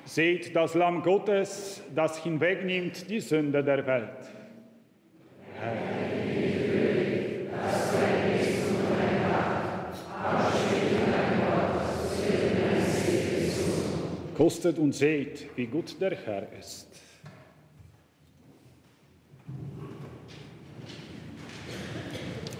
Seht das Lamm Gottes, das hinwegnimmt die Sünde der Welt. Kostet und seht, wie gut der Herr ist.